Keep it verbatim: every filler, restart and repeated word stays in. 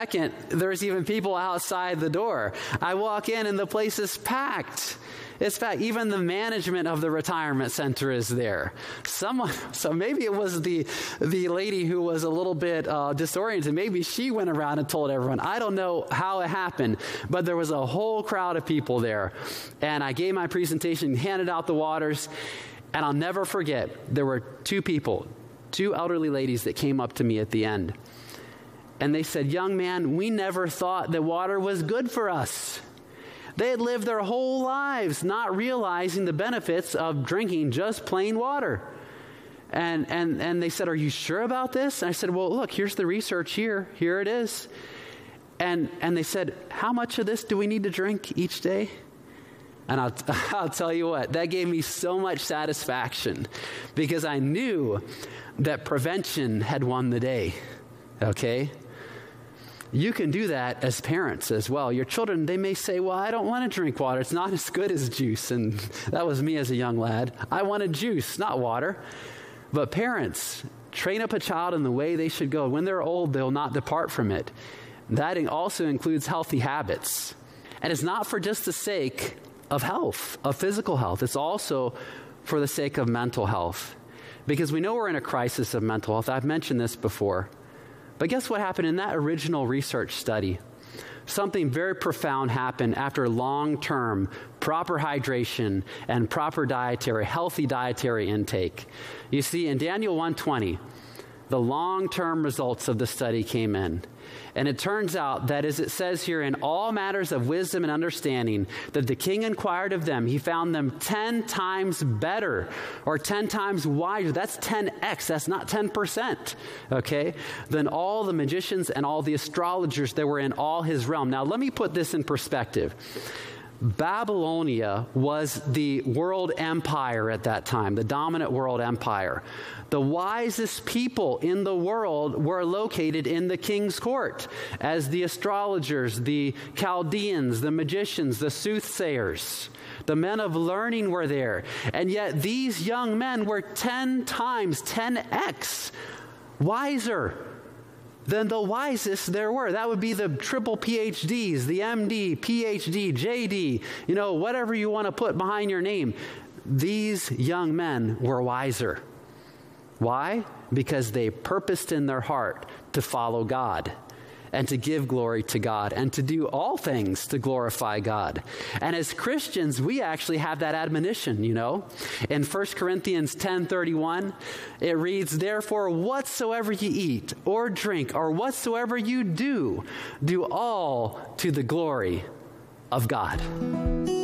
Second, there's even people outside the door. I walk in and the place is packed. It's packed. Even the management of the retirement center is there. Someone, so maybe it was the the lady who was a little bit uh, disoriented. Maybe she went around and told everyone. I don't know how it happened, but there was a whole crowd of people there. And I gave my presentation, handed out the waters, and I'll never forget, there were two people, two elderly ladies that came up to me at the end. And they said, young man, we never thought that water was good for us. They had lived their whole lives not realizing the benefits of drinking just plain water. And and and they said, are you sure about this? And I said, well, look, here's the research here. Here it is. And and they said, how much of this do we need to drink each day? And I'll, I'll tell you what, that gave me so much satisfaction because I knew that prevention had won the day. Okay? You can do that as parents as well. Your children, they may say, well, I don't want to drink water. It's not as good as juice. And that was me as a young lad. I wanted juice, not water. But parents, train up a child in the way they should go. When they're old, they'll not depart from it. That also includes healthy habits. And it's not for just the sake of health, of physical health. It's also for the sake of mental health. Because we know we're in a crisis of mental health. I've mentioned this before. But guess what happened in that original research study? Something very profound happened after long-term proper hydration and proper dietary, healthy dietary intake. You see, in Daniel one twenty, the long-term results of the study came in. And it turns out that, as it says here, in all matters of wisdom and understanding, that the king inquired of them, he found them ten times better or ten times wiser. That's ten x. That's not ten percent, okay, than all the magicians and all the astrologers that were in all his realm. Now, let me put this in perspective. Babylonia was the world empire at that time, the dominant world empire. The wisest people in the world were located in the king's court, as the astrologers, the Chaldeans, the magicians, the soothsayers. The men of learning were there. And yet these young men were ten times, ten x wiser than the wisest there were. That would be the triple P H Ds, the M D, P H D, J D, you know, whatever you want to put behind your name. These young men were wiser. Why? Because they purposed in their heart to follow God and to give glory to God and to do all things to glorify God. And as Christians, we actually have that admonition, you know. In First Corinthians ten thirty-one, it reads, therefore, whatsoever you eat or drink or whatsoever you do, do all to the glory of God.